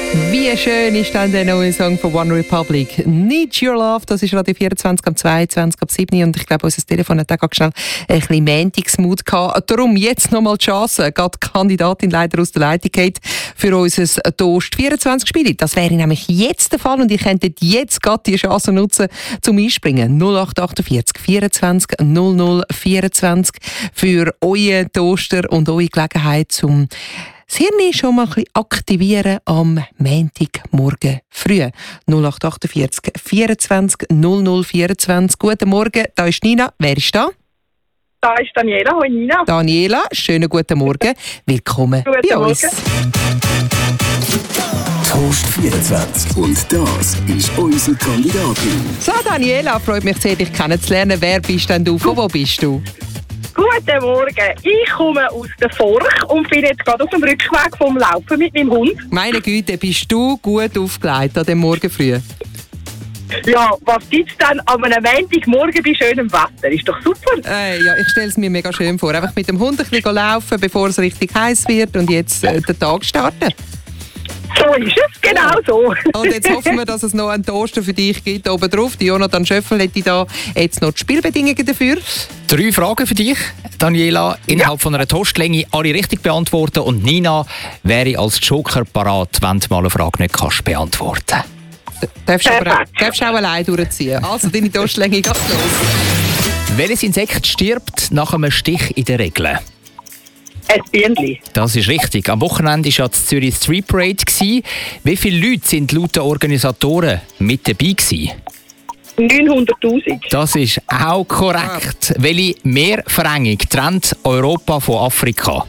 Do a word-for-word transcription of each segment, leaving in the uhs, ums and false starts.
Wie schön ist dann der neue Song von One Republic. Need Your Love, das ist Radio vierundzwanzig am zweiundzwanzig ab sieben. Und ich glaube, unser Telefon hat auch ganz schnell ein bisschen Montagsmut gehabt. Darum jetzt nochmal die Chance, gerade die Kandidatin leider aus der Leitung geht, für unser Toast vierundzwanzig Spiel. Das wäre nämlich jetzt der Fall und ihr könntet jetzt gerade die Chance nutzen, zum Einspringen. null acht achtundvierzig vierundzwanzig null null vierundzwanzig für euren Toaster und eure Gelegenheit zum das Hirn schon mal ein bisschen aktivieren am Montagmorgen früh. null acht achtundvierzig vierundzwanzig null null vierundzwanzig. Guten Morgen, da ist Nina. Wer ist da? Da ist Daniela. Hallo Nina. Daniela, schönen guten Morgen. Willkommen guten bei Morgen. uns. Toast vierundzwanzig. Und das ist unsere Kandidatin. So, Daniela, freut mich sehr, dich kennenzulernen. Wer bist denn du? Von wo bist du? Guten Morgen. Ich komme aus der Forch und bin jetzt gerade auf dem Rückweg vom Laufen mit meinem Hund. Meine Güte, bist du gut aufgelegt an dem Morgen früh? Ja, was gibt's denn an einem Montagmorgen bei schönem Wetter? Ist doch super. Äh, ja, ich stelle es mir mega schön vor. Einfach mit dem Hund ein bisschen laufen, bevor es richtig heiß wird und jetzt äh, den Tag starten. So ist es, genau so. Und jetzt hoffen wir, dass es noch einen Toaster für dich gibt oben drauf. Die Jonathan Schöffel hätte da jetzt noch die Spielbedingungen dafür. Drei Fragen für dich, Daniela. Innerhalb von einer Toastlänge alle richtig beantworten. Und Nina wäre als Joker parat, wenn du mal eine Frage nicht kannst beantworten. Darfst du aber darfst auch allein durchziehen. Also, deine Toastlänge geht los. Welches Insekt stirbt nach einem Stich in der Regel? Ein Bienenli. Das ist richtig. Am Wochenende war ja die Zürich Street Parade. Wie viele Leute sind laut den Organisatoren mit dabei gewesen? neunhunderttausend. Das ist auch korrekt. Welche Meerverengung trennt Europa von Afrika?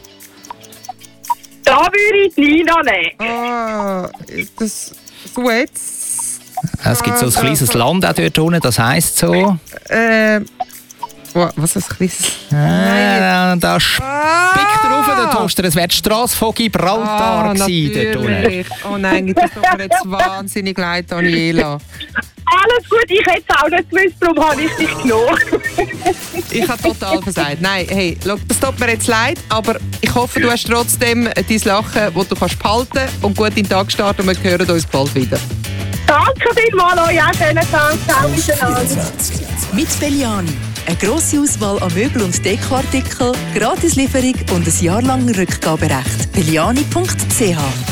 Da würde ich die Nina nehmen. Ah, das Suez. Es gibt so ein kleines Land auch dort unten, das heisst so. Äh, was ist ein kleines? Äh, da spickt drauf der Toaster. Es wäre die Strasse von Gibraltar Ah, gewesen, dort unten. natürlich. Oh nein, das tut mir jetzt wahnsinnig leid, Daniela. Alles gut, ich hätte es auch nicht gewusst, darum habe ich dich genommen. Ich habe total versagt. Nein, hey, schau, das tut mir jetzt leid, aber ich hoffe, du hast trotzdem dein Lachen, das du kannst behalten und gut in den Tag starten und wir hören uns bald wieder. Danke vielmals, euch auch schönen Tag. Ciao miteinander. Mit Belliani. Eine grosse Auswahl an Möbel- und Dekoartikeln, Gratislieferung und ein Jahr lang Rückgaberecht. belliani punkt c h